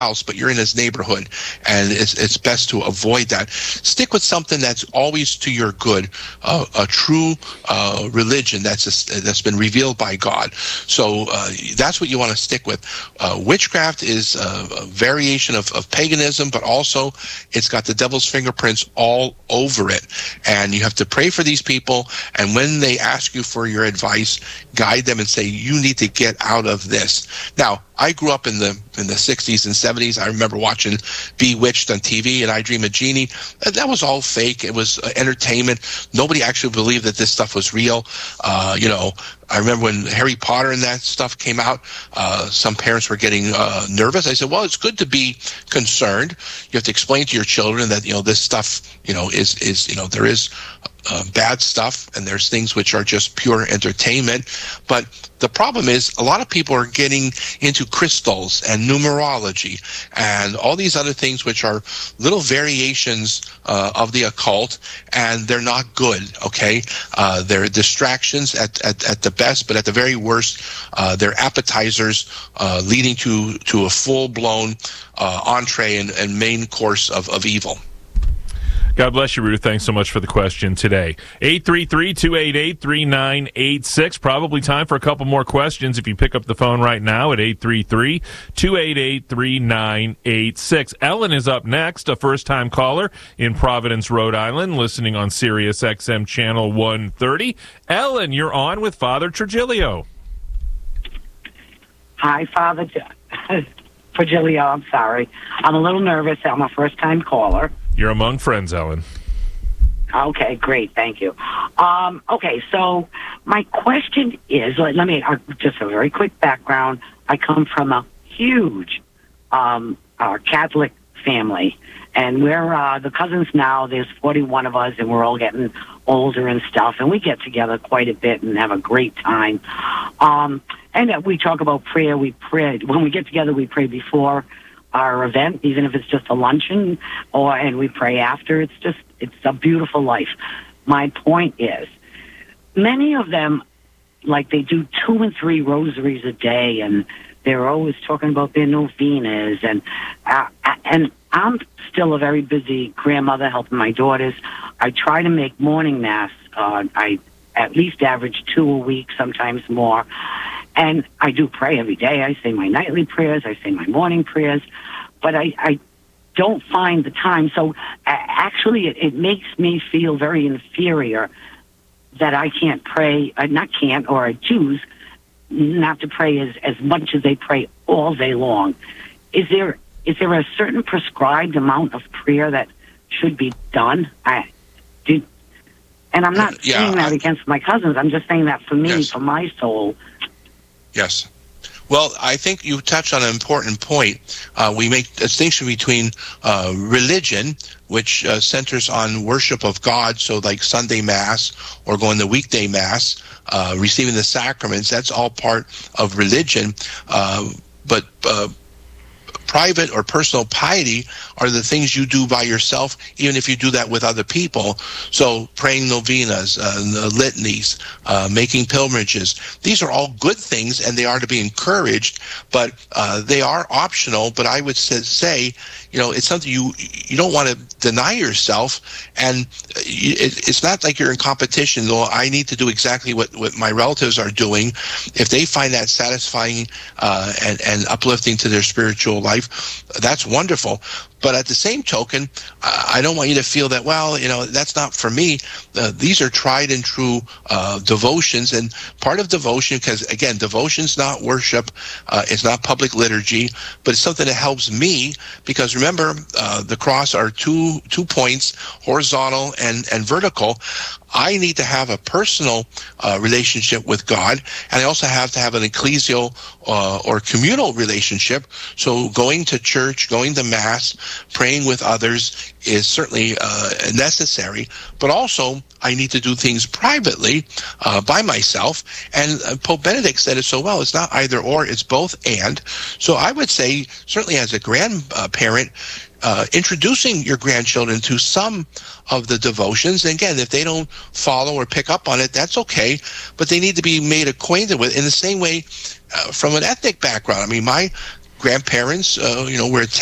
house, but you're in his neighborhood, and it's best to avoid that. Stick with something that's always to your good, a true religion that's been revealed by God. So that's what you want to stick with. Witchcraft is a variation of paganism, but also it's got the devil's fingerprints all over it. And you have to pray for these people, and when they ask you for your advice, guide them and say, you need to get out of this. Now, I grew up in the 60s and 70s. I remember watching Bewitched on TV and I Dream of Jeannie. That was all fake. It was entertainment. Nobody actually believed that this stuff was real. I remember when Harry Potter and that stuff came out, some parents were getting nervous. I said, well, it's good to be concerned. You have to explain to your children that, this stuff, is there is bad stuff, and there's things which are just pure entertainment. But the problem is a lot of people are getting into crystals and numerology and all these other things which are little variations of the occult, and they're not good, okay? They're distractions at the best, but at the very worst, they're appetizers leading to a full-blown entree and main course of evil. God bless you, Ruth. Thanks so much for the question today. 833-288-3986. Probably time for a couple more questions if you pick up the phone right now at 833-288-3986. Ellen is up next, a first-time caller in Providence, Rhode Island, listening on Sirius XM Channel 130. Ellen, you're on with Father Trigilio. Hi, Father Trigilio. I'm sorry. I'm a little nervous. I'm a first-time caller. You're among friends, Ellen. Okay, great. Thank you. Okay, so my question is, let me just a very quick background. I come from a huge Catholic family, and we're the cousins now. There's 41 of us, and we're all getting older and stuff, and we get together quite a bit and have a great time. And we talk about prayer. We pray. When we get together, we pray before our event, even if it's just a luncheon, and we pray after. It's a beautiful life. My point is, many of them, like, they do 2 and 3 rosaries a day, and they're always talking about their novenas, and I'm still a very busy grandmother helping my daughters. I try to make morning mass. I at least average 2 a week, sometimes more. And I do pray every day. I say my nightly prayers. I say my morning prayers. But I don't find the time. So actually, it makes me feel very inferior that I can't pray, or I choose not to pray as much as they pray all day long. Is there a certain prescribed amount of prayer that should be done? And I'm not saying that against my cousins. I'm just saying that for me, yes, for my soul. Yes. Well, I think you touched on an important point. We make a distinction between religion, which centers on worship of God, so like Sunday Mass or going to weekday Mass, receiving the sacraments. That's all part of religion. But private or personal piety are the things you do by yourself, even if you do that with other people. So praying novenas, litanies, making pilgrimages. These are all good things, and they are to be encouraged, but they are optional. But I would say, it's something you don't want to deny yourself, and it's not like you're in competition. Though I need to do exactly what my relatives are doing. If they find that satisfying and uplifting to their spiritual life, that's wonderful. But at the same token, I don't want you to feel that, that's not for me. These are tried and true devotions, and part of devotion, because again, devotion's not worship, it's not public liturgy, but it's something that helps me, because remember, the cross are two points, horizontal and vertical. I need to have a personal relationship with God, and I also have to have an ecclesial or communal relationship. So going to church, going to Mass, praying with others is certainly necessary, but also I need to do things privately by myself. And Pope Benedict said it so well, it's not either or, it's both and. So I would say, certainly as a grandparent, introducing your grandchildren to some of the devotions. And again, if they don't follow or pick up on it, that's okay, but they need to be made acquainted with in the same way from an ethnic background. I mean, my grandparents, were